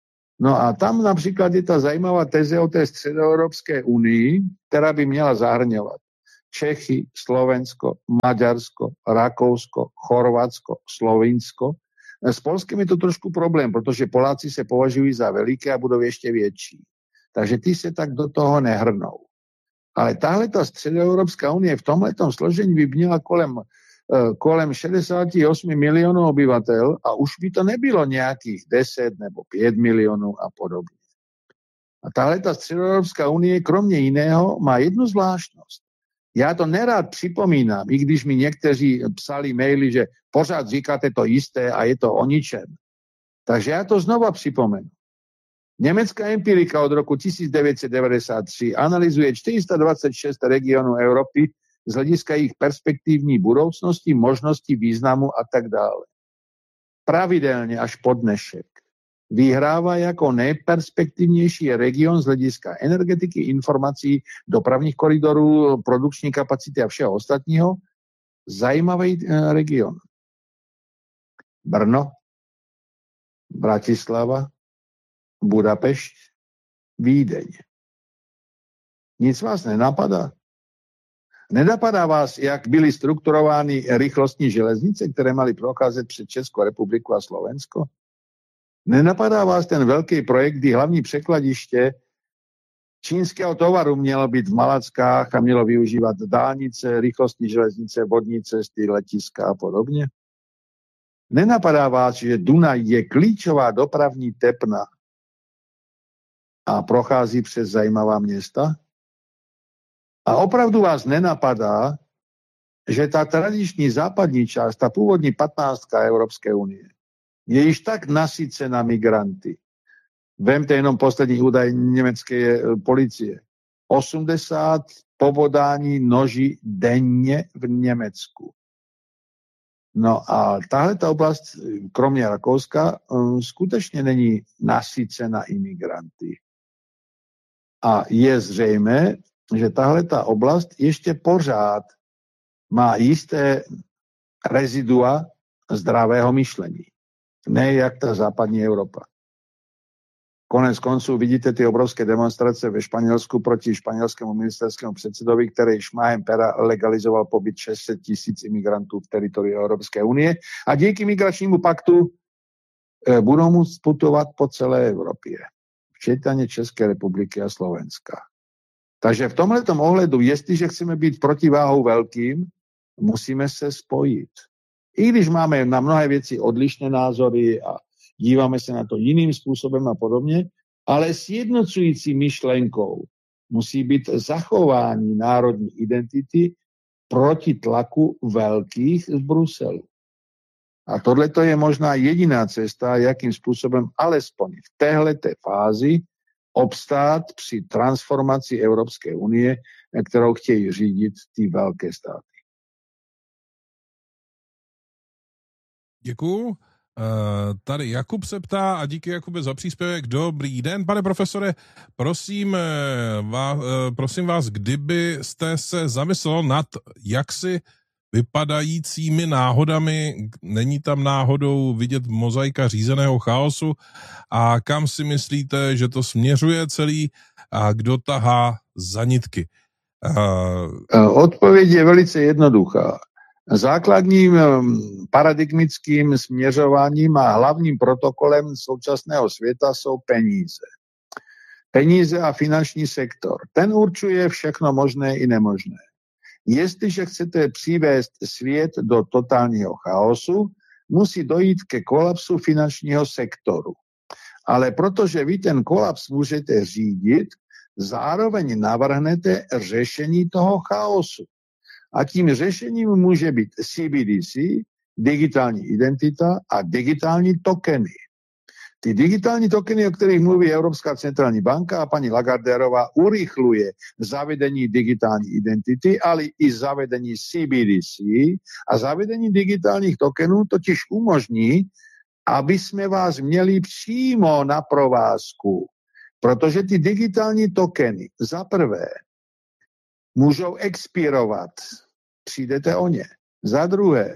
No a tam například je ta zajímavá teze o té středoevropské unii, která by měla zahrňovat Čechy, Slovensko, Maďarsko, Rakousko, Chorvatsko, Slovinsko. S Polskem je to trošku problém, protože Poláci se považují za veliké a budou ještě větší. Takže ty se tak do toho nehrnou. Ale tahle ta středoevropská unie v tomhletom složení by měla kolem, kolem šedesát osm milionů obyvatel a už by to nebylo nějakých deset nebo pět milionů a podobně. A tahle ta středoevropská unie kromě jiného má jednu zvláštnost. Já to nerád připomínám, i když mi někteří psali maily, že pořád říkáte to jisté a je to o ničem. Takže já to znova připomenu. Německá empirika od roku tisíc devět set devadesát tři analyzuje čtyři sta dvacet šest regionů Evropy z hlediska jejich perspektivní budoucnosti, možnosti, významu a tak dále. Pravidelně až po dnešek vyhrává jako nejperspektivnější region z hlediska energetiky, informací, dopravních koridorů, produkční kapacity a všeho ostatního zajímavý region. Brno, Bratislava, Budapešť, Vídeň. Nic vás nenapadá? Nenapadá vás, jak byly strukturovány rychlostní železnice, které maly procházet před Českou republiku a Slovensko? Nenapadá vás ten velký projekt, kdy hlavní překladiště čínského tovaru mělo být v Malackách a mělo využívat dálnice, rychlostní železnice, vodní cesty, letiska a podobně? Nenapadá vás, že Dunaj je klíčová dopravní tepna a prochází přes zajímavá města? A opravdu vás nenapadá, že ta tradiční západní část, ta původní patnáctka Evropské unie, je již tak nasycena migranty. Vemte jenom poslední údaj německé policie. osmdesát pobodání noží denně v Německu. No a tahle ta oblast, kromě Rakouska, skutečně není nasycena imigranty. A je zřejmé, že tahle ta oblast ještě pořád má jisté rezidua zdravého myšlení. Ne jak ta západní Evropa. Konec konců vidíte ty obrovské demonstrace ve Španělsku proti španělskému ministerskému předsedovi, který šmahem pera legalizoval pobyt šest set tisíc imigrantů v teritoriu Evropské unie a díky migračnímu paktu eh, budou moct putovat po celé Evropě, včetně České republiky a Slovenska. Takže v tomhletom ohledu, jestliže chceme být protiváhou velkým, musíme se spojit. I když máme na mnohé věci odlišné názory a díváme se na to jiným způsobem a podobně, ale s jednocující myšlenkou musí být zachování národní identity proti tlaku velkých z Bruselu. A tohleto je možná jediná cesta, jakým způsobem alespoň v téhleté fázi obstát při transformaci Evropské unie, kterou chtějí řídit ty velké státy. Děkuju. Tady Jakub se ptá a díky Jakube za příspěvek. Dobrý den, pane profesore. Prosím, vás, prosím vás, kdyby jste se zamyslel nad jaksi vypadajícími náhodami, není tam náhodou vidět mozaika řízeného chaosu a kam si myslíte, že to směřuje celý a kdo tahá za nitky? Odpověď je velice jednoduchá. Základním paradigmickým směřováním a hlavním protokolem současného světa jsou peníze. Peníze a finanční sektor. Ten určuje všechno možné i nemožné. Jestliže chcete přivést svět do totálního chaosu, musí dojít ke kolapsu finančního sektoru. Ale protože vy ten kolaps můžete řídit, zároveň navrhnete řešení toho chaosu. A tím řešením může být C B D C, digitální identita a digitální tokeny. Ty digitální tokeny, o kterých mluví Evropská centrální banka a paní Lagarderová, urychluje zavedení digitální identity, ale i zavedení C B D C a zavedení digitálních tokenů totiž umožní, aby jsme vás měli přímo na provázku. Protože ty digitální tokeny za prvé můžou expirovat, přijdete o ně. Za druhé,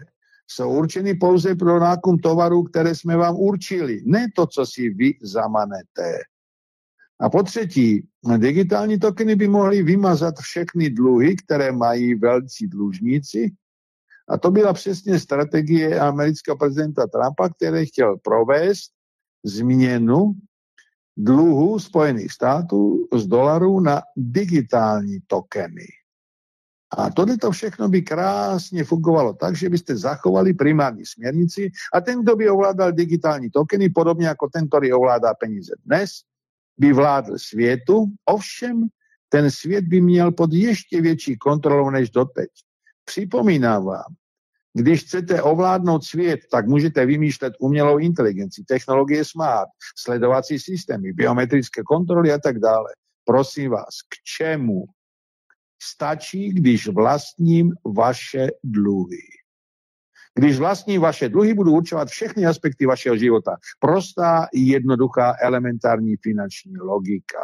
jsou určeny pouze pro nákup tovarů, které jsme vám určili, ne to, co si vy zamanete. A po třetí, digitální tokeny by mohly vymazat všechny dluhy, které mají velcí dlužníci. A to byla přesně strategie amerického prezidenta Trumpa, který chtěl provést změnu dluhu Spojených států z dolarů na digitální tokeny. A tohleto všechno by krásně fungovalo tak, že byste zachovali primární směrnici a ten, kdo by ovládal digitální tokeny, podobně jako ten, který ovládá peníze dnes, by vládl světu, ovšem ten svět by měl pod ještě větší kontrolou než doteď. Připomínám vám, když chcete ovládnout svět, tak můžete vymýšlet umělou inteligenci, technologie smart, sledovací systémy, biometrické kontroly a tak dále. Prosím vás, k čemu? Stačí, když vlastním vaše dluhy. Když vlastním vaše dluhy, budu určovat všechny aspekty vašeho života. Prostá, jednoduchá, elementární finanční logika.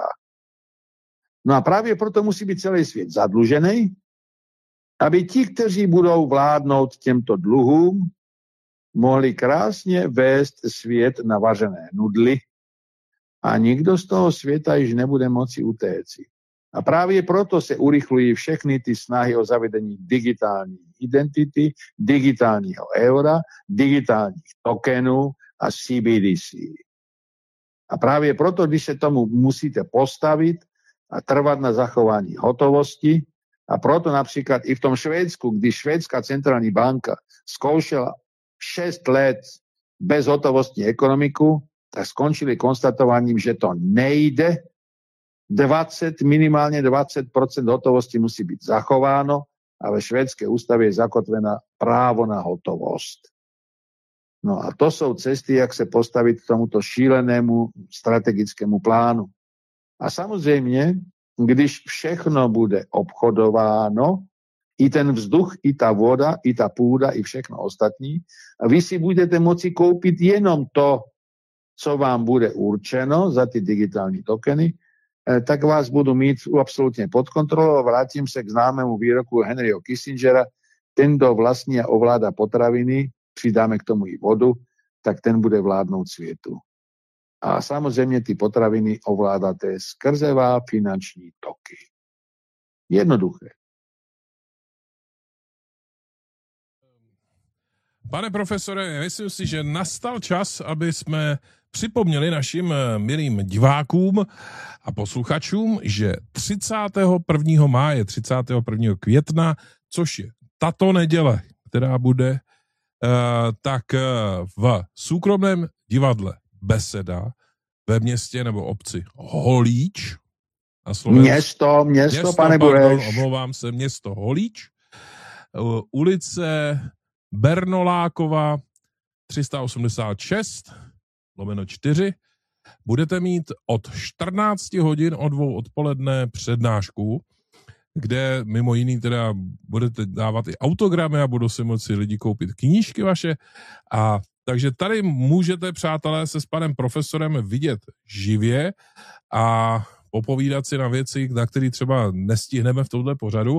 No a právě proto musí být celý svět zadlužený, aby ti, kteří budou vládnout těmto dluhům, mohli krásně vést svět na vařené nudly a nikdo z toho světa již nebude moci utéci. A právě proto se urychlují všechny ty snahy o zavedení digitální identity, digitálního eura, digitálních tokenů a C B D C. A právě proto, když se tomu musíte postavit a trvat na zachování hotovosti, a proto například i v tom Švédsku, když švédská centrální banka zkoušela šest let bezhotovostní ekonomiku, tak skončili konstatováním, že to nejde. dvacet, minimálně dvacet procent hotovosti musí být zachováno a ve švédské ústavě je zakotvena právo na hotovost. No a to jsou cesty, jak se postavit k tomuto šílenému strategickému plánu. A samozřejmě, když všechno bude obchodováno, i ten vzduch, i ta voda, i ta půda, i všechno ostatní, a vy si budete moci koupit jenom to, co vám bude určeno za ty digitální tokeny, tak vás budu mít absolutně pod kontrolou. Vrátím se k známému výroku Henryho Kissingera, ten, kdo vlastní a ovládá potraviny, přidáme k tomu i vodu, tak ten bude vládnout světu. A samozřejmě ty potraviny ovládáte skrzevá finanční toky. Jednoduché. Pane profesore, myslím si, že nastal čas, aby jsme připomněli našim milým divákům a posluchačům, že třicátého prvního máje, třicátého prvního května, což je tato neděle, která bude, tak v soukromém divadle Beseda ve městě nebo obci Holíč na Slovensku. Město, město, město pane pardon, Bureš. omlouvám se, město Holíč, ulice Bernolákova tři sta osmdesát šest lomeno čtyři. Budete mít od čtrnácti hodin od dvou odpoledne přednášku, kde mimo jiný teda budete dávat i autogramy a budou si moci lidi koupit knížky vaše. A takže tady můžete, přátelé, se s panem profesorem vidět živě a popovídat si na věci, na které třeba nestihneme v tomhle pořadu.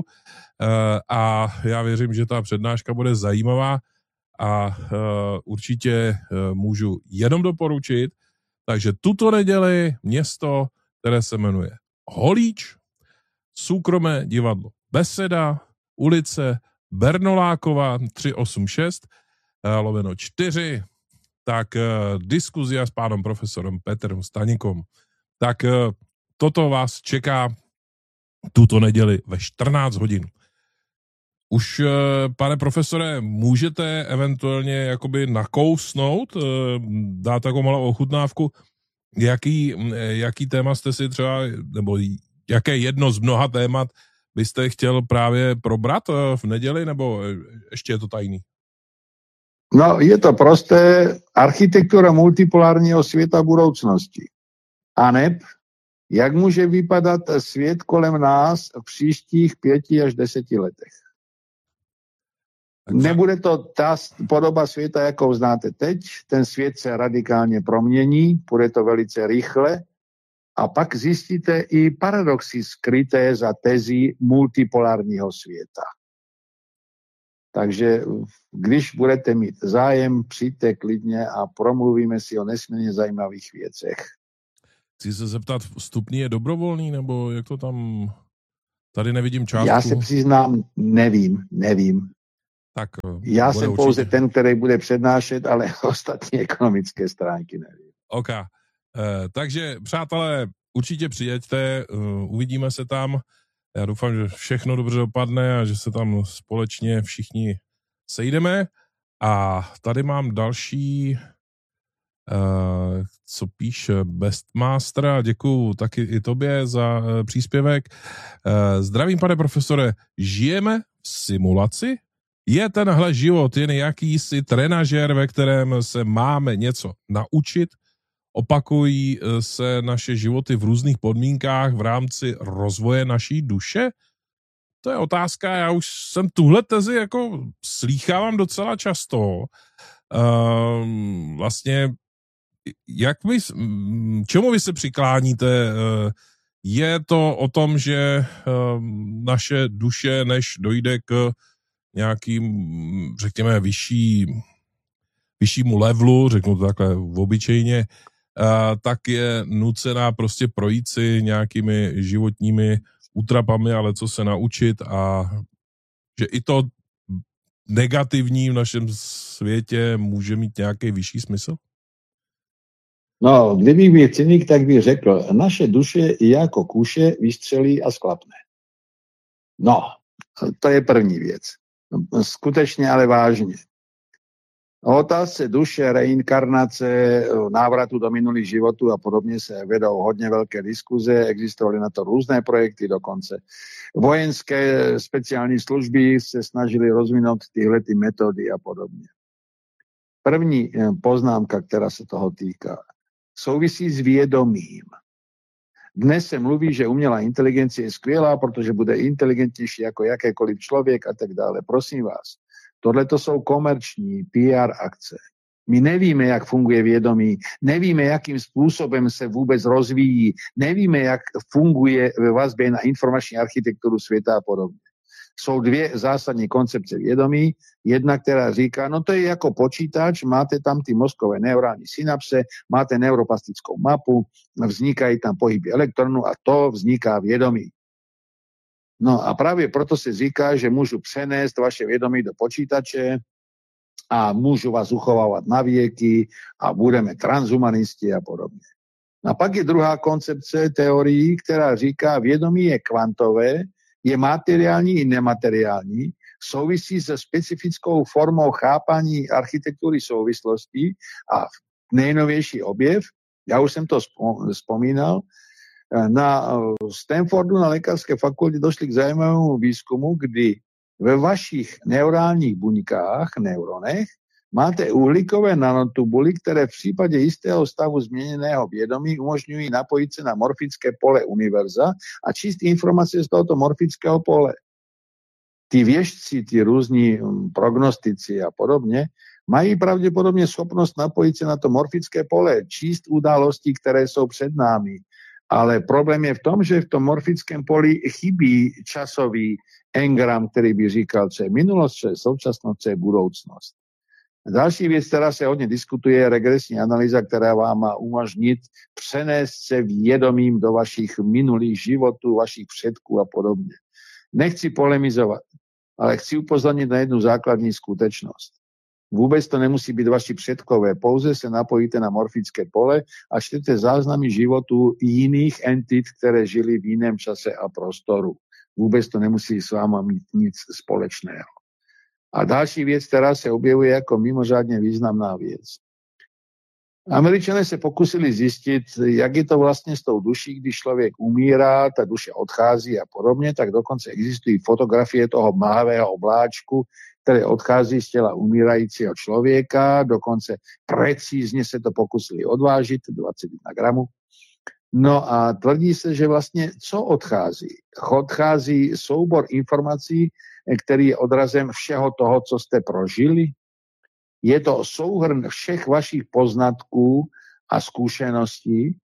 A já věřím, že ta přednáška bude zajímavá a určitě můžu jenom doporučit. Takže tuto neděli město, které se jmenuje Holíč, soukromé divadlo Beseda, ulice Bernolákova tři sta osmdesát šest lomeno čtyři, tak diskuzia s pánem profesorem Petrem Staňkom. Tak toto vás čeká tuto neděli ve čtrnáct hodin. Už, pane profesore, můžete eventuálně jakoby nakousnout, dát takovou malou ochutnávku, jaký, jaký téma jste si třeba, nebo jaké jedno z mnoha témat byste chtěl právě probrat v neděli, nebo ještě je to tajný? No, je to prosté. Architektura multipolárního světa budoucnosti. Aneb, jak může vypadat svět kolem nás v příštích pěti až deseti letech. Takže nebude to ta podoba světa, jakou znáte teď. Ten svět se radikálně promění, bude to velice rychle a pak zjistíte i paradoxy skryté za tezí multipolárního světa. Takže když budete mít zájem, přijďte klidně a promluvíme si o nesmírně zajímavých věcech. Chci se zeptat, vstupný je dobrovolný, nebo jak to tam... Tady nevidím částku. Já se přiznám, nevím, nevím. Tak, Já jsem určitě pouze ten, který bude přednášet, ale ostatní ekonomické stránky nevím. OK. Uh, takže, přátelé, určitě přijeďte, uh, uvidíme se tam. Já doufám, že všechno dobře dopadne a že se tam společně všichni sejdeme. A tady mám další, uh, co píše Bestmaster, a děkuju taky i tobě za uh, příspěvek. Uh, zdravím, pane profesore, žijeme v simulaci? Je tenhle život jen jakýsi trenažér, ve kterém se máme něco naučit? Opakují se naše životy v různých podmínkách v rámci rozvoje naší duše? To je otázka, já už jsem tuhle tezi jako slýchávám docela často. Um, vlastně, jak vy, čemu vy se přikláníte? Je to o tom, že um, naše duše, než dojde k nějakým, řekněme, vyšší, vyššímu levelu, řeknu to takhle obyčejně, Uh, tak je nucená prostě projít si nějakými životními útrapami, ale co se naučit, a že i to negativní v našem světě může mít nějaký vyšší smysl? No, kdybych byl cynik, tak bych řekl, naše duše jako kuše vystřelí a sklapne. No, to je první věc. Skutečně, ale vážně. O otázce duše, reinkarnace, návratu do minulých životů a podobně se vedou hodně velké diskuze, existovaly na to různé projekty dokonce. Vojenské speciální služby se snažily rozvinout tyhle ty metody a podobně. První poznámka, která se toho týká, souvisí s vědomím. Dnes se mluví, že umělá inteligence je skvělá, protože bude inteligentnější jako jakékoliv člověk a tak dále. Prosím vás, tohle to jsou komerční P R akce. My nevíme, jak funguje vědomí, nevíme, jakým způsobem se vůbec rozvíjí, nevíme, jak funguje ve vazbě na informační architekturu světa a podobně. Jsou dvě zásadní koncepce vědomí. Jedna, která říká, no to je jako počítač, máte tam ty mozkové neurální synapse, máte neuroplastickou mapu, vznikají tam pohyby elektronů a to vzniká vědomí. No a právě proto se říká, že můžu přenést vaše vědomí do počítače a můžu vás uchovávat na věky a budeme transhumanisti a podobně. A pak je druhá koncepce teorií, která říká, vědomí je kvantové, je materiální i nemateriální, souvisí se specifickou formou chápání architektury souvislostí a nejnovější objev, já už jsem to vzpomínal, na Stanfordu na lékařské fakultě došli k zajímavému výzkumu, kdy ve vašich neurálních buňkách, neuronech, máte uhlíkové nanotubuly, které v případě jistého stavu změněného vědomí umožňují napojit se na morfické pole univerza a číst informace z tohoto morfického pole. Ty věštci, ty různí prognostici a podobně, mají pravděpodobně schopnost napojit se na to morfické pole, číst události, které jsou před námi. Ale problém je v tom, že v tom morfickém poli chybí časový engram, který by říkal, co je minulost, co je současnost, co je budoucnost. Další věc, která se hodně diskutuje, je regresní analýza, která vám má umožnit přenést se vědomím do vašich minulých životů, vašich předků a podobně. Nechci polemizovat, ale chci upozornit na jednu základní skutečnost. Vůbec to nemusí být vaši předkové, pouze se napojíte na morfické pole a čtete záznamy životů jiných entit, které žili v jiném čase a prostoru. Vůbec to nemusí s váma mít nic společného. A další věc, která se objevuje jako mimořádně významná věc. Američané se pokusili zjistit, jak je to vlastně s tou duší, když člověk umírá, ta duše odchází a podobně, tak dokonce existují fotografie toho mlhavého obláčku, které odchází z těla umírajícího člověka, dokonce precízně se to pokusili odvážit, dvacet jedna gramů. No a tvrdí se, že vlastně co odchází? Odchází soubor informací, který je odrazem všeho toho, co jste prožili. Je to souhrn všech vašich poznatků a zkušeností,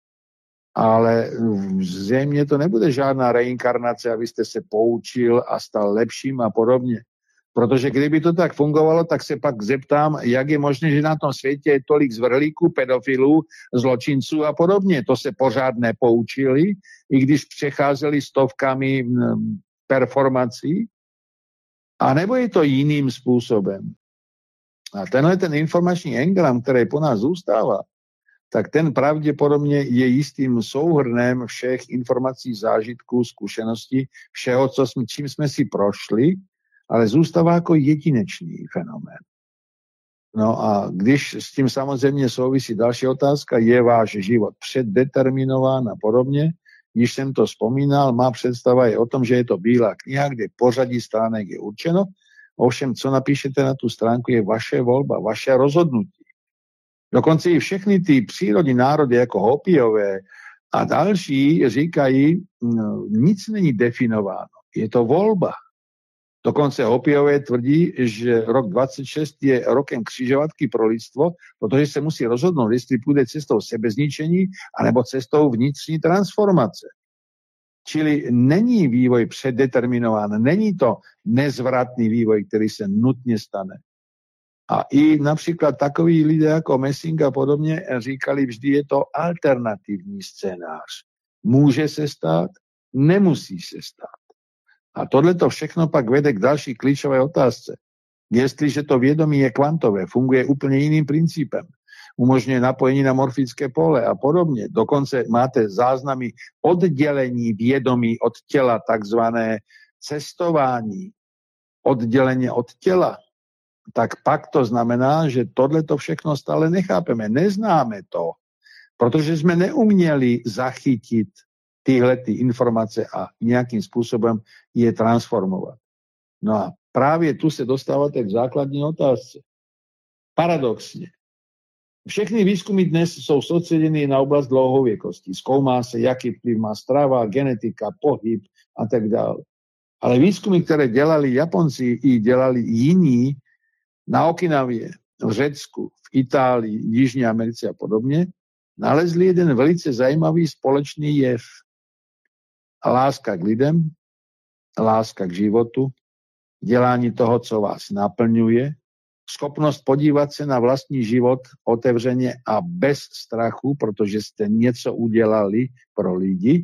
ale zřejmě to nebude žádná reinkarnace, abyste se poučil a stal lepším a podobně. Protože kdyby to tak fungovalo, tak se pak zeptám, jak je možné, že na tom světě je tolik zvrhlíků, pedofilů, zločinců a podobně. To se pořád nepoučili, i když přecházeli stovkami performací. A nebo je to jiným způsobem. A tenhle ten informační engram, který po nás zůstává, tak ten pravděpodobně je jistým souhrnem všech informací, zážitků, zkušeností, všeho, co jsme, čím jsme si prošli, ale zůstává jako jedinečný fenomén. No a když s tím samozřejmě souvisí další otázka, je váš život předdeterminován a podobně, když jsem to vzpomínal, má představa je o tom, že je to bílá kniha, kde pořadí stránek je určeno, ovšem, co napíšete na tu stránku, je vaše volba, vaše rozhodnutí. Dokonce i všechny ty přírodní národy jako Hopiové a další říkají, no, nic není definováno, je to volba. Dokonce Hopiové tvrdí, že rok dvacet šest je rokem křižovatky pro lidstvo, protože se musí rozhodnout, jestli půjde cestou sebezničení anebo cestou vnitřní transformace. Čili není vývoj předdeterminován, není to nezvratný vývoj, který se nutně stane. A i například takoví lidé jako Messing a podobně říkali, vždy je to alternativní scénář. Může se stát, nemusí se stát. A tohle to všechno pak vede k další klíčové otázce. Jestliže to vědomí je kvantové, funguje úplně jiným principem, umožňuje napojení na morfické pole a podobně. Dokonce máte záznamy oddělení vědomí od těla, takzvané cestování, oddělení od těla. Tak pak to znamená, že tohle to všechno stále nechápeme, neznáme to, protože jsme neuměli zachytit tyhle ty informace a nějakým způsobem je transformovat. No a právě tu se dostáváte k základní otázce. Paradoxně. Všechny výzkumy dnes jsou soustředěny na oblast dlouhověkosti. Zkoumá se, jaký vplyv má strava, genetika, pohyb a tak dále. Ale výzkumy, které dělali Japonci i dělali jiní na Okinavě, v Řecku, v Itálii, Jižní Americe a podobně, nalezli jeden velice zajímavý společný jev. Láska k lidem, láska k životu, dělání toho, co vás naplňuje, schopnost podívat se na vlastní život otevřeně a bez strachu, protože jste něco udělali pro lidi.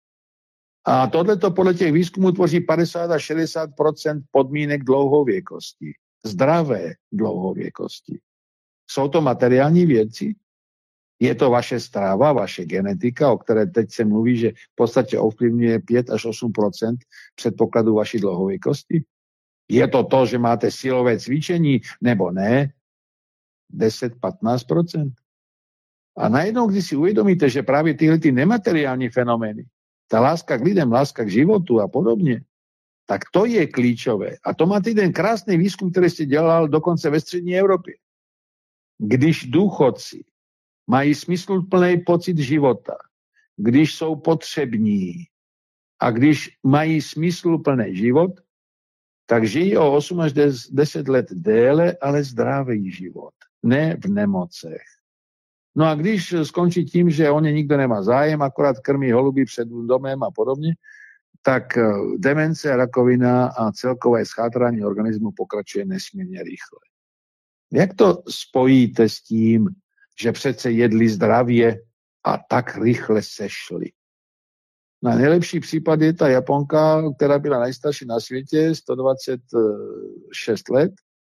A tohleto podle těch výzkumů tvoří padesát až šedesát procent podmínek dlouhověkosti. Zdravé dlouhověkosti. Jsou to materiální věci? Je to vaše strava, vaše genetika, o které teď se mluví, že v podstatě ovlivňuje pět až osm procent předpokladu vaší dlouhověkosti? Je to to, že máte silové cvičení, nebo ne? deset až patnáct procent. A najednou, když si uvědomíte, že právě tyhle ty nemateriální fenomény, ta láska k lidem, láska k životu a podobně, tak to je klíčové. A to máte ten krásný výzkum, který jste dělal dokonce ve střední Evropě. Když důchodci mají smysluplný pocit života, když jsou potřební a když mají smysluplný život, tak žijí o osm až deset let déle, ale zdravý život, ne v nemocech. No a když skončí tím, že o ně nikdo nemá zájem, akorát krmí holuby před domem a podobně, tak demence, rakovina a celkové schátrání organismu pokračuje nesmírně rychle. Jak to spojíte s tím, že přece jedli zdravě a tak rychle sešli? Na nejlepší případ je ta Japonka, která byla nejstarší na světě, sto dvacet šest let,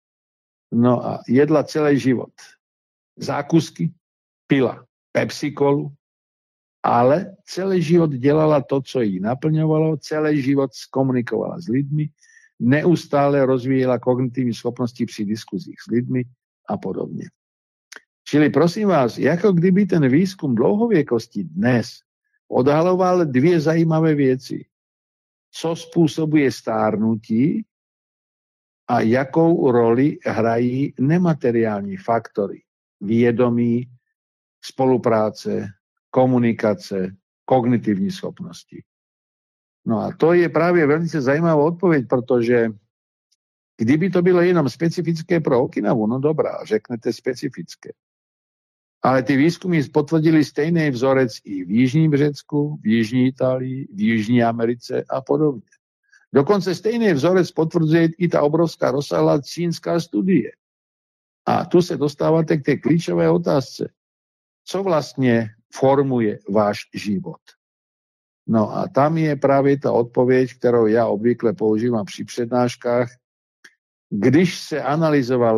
no a jedla celý život. Zákusky, pila Pepsi-Colu, ale celý život dělala to, co jí naplňovalo, celý život komunikovala s lidmi, neustále rozvíjela kognitivní schopnosti při diskuzích s lidmi a podobně. Čili prosím vás, jako kdyby ten výzkum dlouhověkosti dnes odhaloval dvě zajímavé věci. Co způsobuje stárnutí a jakou roli hrají nemateriální faktory. Vědomí, spolupráce, komunikace, kognitivní schopnosti. No a to je právě velice zajímavá odpověď, protože kdyby to bylo jenom specifické pro Okinavu, no dobrá, řeknete specifické. Ale ty výzkumy potvrdili stejný vzorec i v Jižním Řecku, v Jižní Itálii, v Jižní Americe a podobně. Dokonce stejný vzorec potvrzuje i ta obrovská rozsáhlá čínská studie. A tu se dostáváte k té klíčové otázce. Co vlastně formuje váš život? No a tam je právě ta odpověď, kterou já obvykle používám při přednáškách. Když se analyzoval